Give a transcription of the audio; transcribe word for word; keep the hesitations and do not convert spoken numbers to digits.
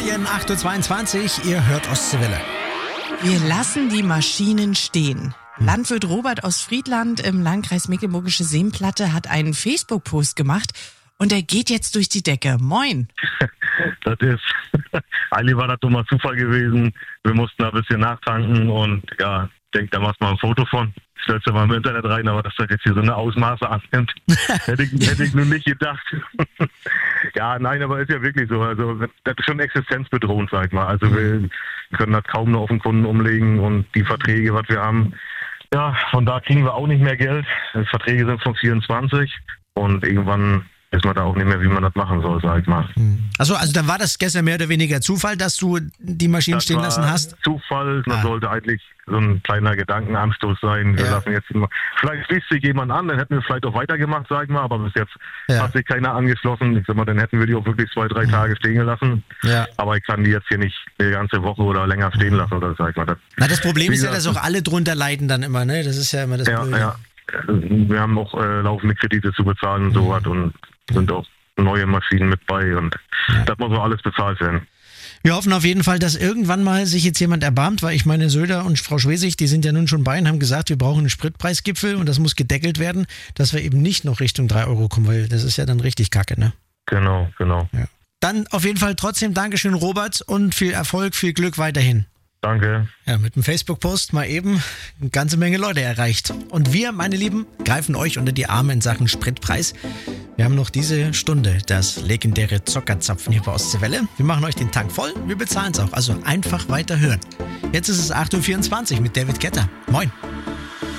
Morgen, acht Uhr zweiundzwanzig, ihr hört Ostseewelle. Wir lassen die Maschinen stehen. Landwirt Robert aus Friedland im Landkreis Mecklenburgische Seenplatte hat einen Facebook-Post gemacht und er geht jetzt durch die Decke. Moin. Das ist, eigentlich war das dummer Zufall gewesen. Wir mussten ein bisschen nachtanken und ja, ich denke, da machst du mal ein Foto von. Stellst du mal im Internet rein, aber dass das jetzt hier so eine Ausmaße annimmt, hätte ich, hätte ich nun nicht gedacht. Ja, nein, aber ist ja wirklich so. Also das ist schon existenzbedrohend, sag ich mal. Also wir können das kaum noch auf den Kunden umlegen und die Verträge, was wir haben, ja, von da kriegen wir auch nicht mehr Geld. Die Verträge sind von vierundzwanzig und irgendwann ist man da auch nicht mehr, wie man das machen soll, sag ich mal. Achso, also dann war das gestern mehr oder weniger Zufall, dass du die Maschinen Das stehen war lassen hast? Zufall, das Ah. sollte eigentlich so ein kleiner Gedankenanstoß sein. Wir Ja. lassen jetzt immer, vielleicht schließt sich jemand an, dann hätten wir vielleicht auch weitergemacht, sag ich mal, aber bis jetzt Ja. hat sich keiner angeschlossen. Ich sag mal, dann hätten wir die auch wirklich zwei, drei Tage stehen gelassen. Ja. Aber ich kann die jetzt hier nicht eine ganze Woche oder länger stehen lassen, oder sag ich mal. Das, Na, das Problem Wie ist ja, gesagt, dass auch alle drunter leiden dann immer, ne? Das ist ja immer das ja, Blöde. ja. Wir haben auch äh, laufende Kredite zu bezahlen und so was und sind auch neue Maschinen mit bei und das muss auch alles bezahlt werden. Wir hoffen auf jeden Fall, dass irgendwann mal sich jetzt jemand erbarmt, weil ich meine, Söder und Frau Schwesig, die sind ja nun schon bei und haben gesagt, wir brauchen einen Spritpreisgipfel und das muss gedeckelt werden, dass wir eben nicht noch Richtung drei Euro kommen, weil das ist ja dann richtig kacke, ne? Genau, genau. Ja. Dann auf jeden Fall trotzdem Dankeschön, Robert, und viel Erfolg, viel Glück weiterhin. Danke. Ja, mit dem Facebook-Post mal eben eine ganze Menge Leute erreicht. Und wir, meine Lieben, greifen euch unter die Arme in Sachen Spritpreis. Wir haben noch diese Stunde das legendäre Zockerzapfen hier bei Ostseewelle. Wir machen euch den Tank voll, wir bezahlen es auch. Also einfach weiter hören. Jetzt ist es acht Uhr vierundzwanzig mit David Ketter. Moin.